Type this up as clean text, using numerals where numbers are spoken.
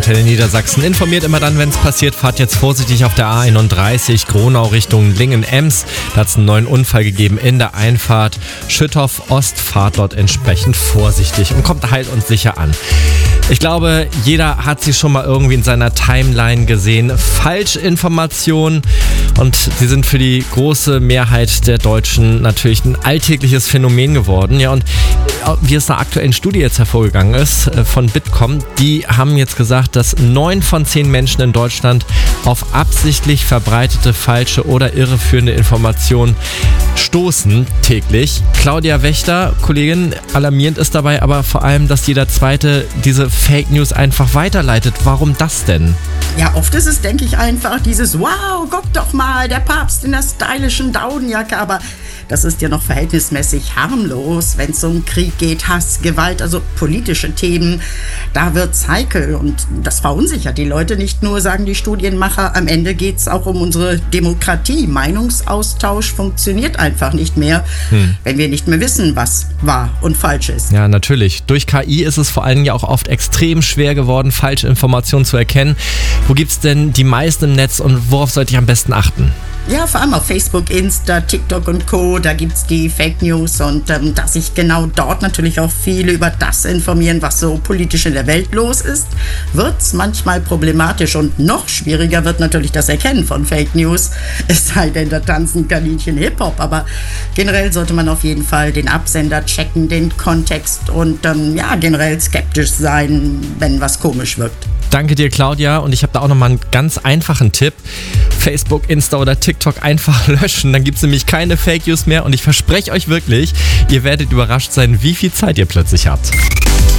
Antenne Niedersachsen informiert immer dann, wenn es passiert. Fahrt jetzt vorsichtig auf der A31 Gronau Richtung Lingen-Ems. Da hat es einen neuen Unfall gegeben in der Einfahrt. Schüttorf Ost, fahrt dort entsprechend vorsichtig und kommt heil und sicher an. Ich glaube, jeder hat sie schon mal irgendwie in seiner Timeline gesehen. Falschinformationen, und sie sind für die große Mehrheit der Deutschen natürlich ein alltägliches Phänomen geworden. Ja, und wie es einer aktuellen Studie jetzt hervorgegangen ist von Bitkom, die haben jetzt gesagt, dass 9 von 10 Menschen in Deutschland auf absichtlich verbreitete falsche oder irreführende Informationen stoßen täglich. Claudia Wächter, Kollegin, alarmierend ist dabei aber vor allem, dass jeder Zweite diese Fake News einfach weiterleitet. Warum das denn? Ja, oft ist es, denke ich, einfach dieses wow, guck doch mal, der Papst in der stylischen Daunenjacke, aber das ist ja noch verhältnismäßig harmlos, wenn es um Krieg geht, Hass, Gewalt, also politische Themen. Da wird's heikel und das verunsichert die Leute nicht nur, sagen die Studienmacher. Am Ende geht's auch um unsere Demokratie. Meinungsaustausch funktioniert einfach nicht mehr, wenn wir nicht mehr wissen, was wahr und falsch ist. Ja, natürlich. Durch KI ist es vor allem ja auch oft extrem schwer geworden, falsche Informationen zu erkennen. Wo gibt's denn die meisten im Netz und worauf sollte ich am besten achten? Ja, vor allem auf Facebook, Insta, TikTok und Co., da gibt's die Fake News und dass sich genau dort natürlich auch viele über das informieren, was so politisch in der Welt los ist, wird's manchmal problematisch und noch schwieriger wird natürlich das Erkennen von Fake News, es sei denn, da tanzen Kaninchen Hip-Hop, aber generell sollte man auf jeden Fall den Absender checken, den Kontext und generell skeptisch sein, wenn was komisch wirkt. Danke dir, Claudia, und ich habe da auch nochmal einen ganz einfachen Tipp. Facebook, Insta oder TikTok einfach löschen, dann gibt es nämlich keine Fake News mehr und ich verspreche euch wirklich, ihr werdet überrascht sein, wie viel Zeit ihr plötzlich habt.